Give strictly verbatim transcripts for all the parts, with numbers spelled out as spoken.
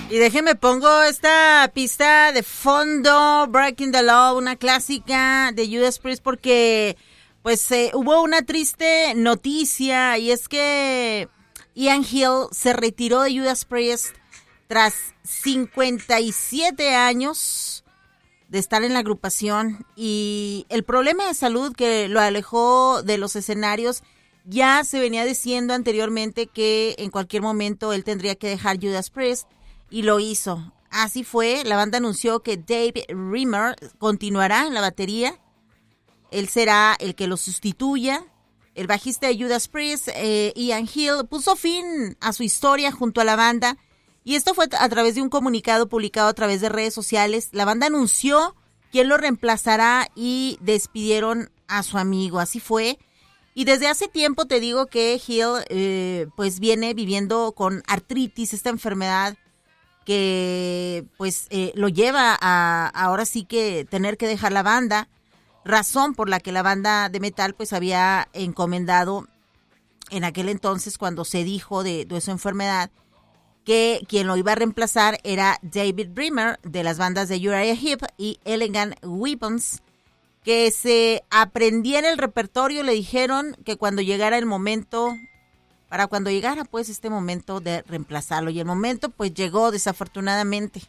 Y déjenme pongo esta pista de fondo, Breaking the Law, una clásica de Judas Priest, porque pues eh, hubo una triste noticia, y es que Ian Hill se retiró de Judas Priest tras cincuenta y siete años de estar en la agrupación, y el problema de salud que lo alejó de los escenarios ya se venía diciendo anteriormente que en cualquier momento él tendría que dejar Judas Priest, y lo hizo. Así fue, la banda anunció que Dave Rimmer continuará en la batería, él será el que lo sustituya. El bajista de Judas Priest, eh, Ian Hill, puso fin a su historia junto a la banda, y esto fue a través de un comunicado publicado a través de redes sociales. La banda anunció quién lo reemplazará y despidieron a su amigo, así fue. Y desde hace tiempo te digo que Hill eh, pues viene viviendo con artritis, esta enfermedad que pues eh, lo lleva a ahora sí que tener que dejar la banda, razón por la que la banda de metal pues había encomendado en aquel entonces, cuando se dijo de, de su enfermedad, que quien lo iba a reemplazar era David Rimmer de las bandas de Uriah Heep y Elegant Weapons, que se aprendiera el repertorio. Le dijeron que cuando llegara el momento, para cuando llegara pues este momento de reemplazarlo, y el momento pues llegó desafortunadamente.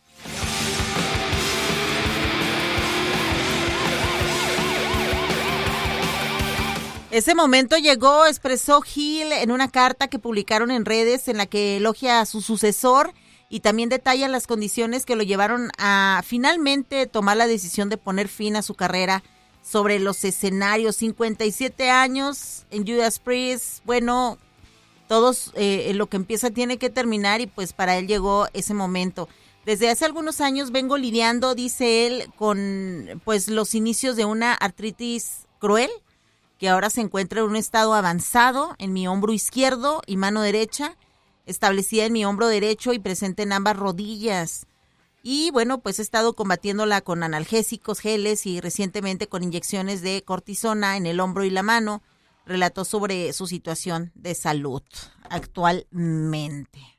Ese momento llegó, expresó Hill en una carta que publicaron en redes, en la que elogia a su sucesor y también detalla las condiciones que lo llevaron a finalmente tomar la decisión de poner fin a su carrera sobre los escenarios. cincuenta y siete años en Judas Priest, bueno, todos eh, lo que empieza tiene que terminar, y pues para él llegó ese momento. Desde hace algunos años vengo lidiando, dice él, con pues los inicios de una artritis cruel, que ahora se encuentra en un estado avanzado en mi hombro izquierdo y mano derecha, establecida en mi hombro derecho y presente en ambas rodillas. Y bueno, pues he estado combatiéndola con analgésicos, geles y recientemente con inyecciones de cortisona en el hombro y la mano. Relató sobre su situación de salud actualmente.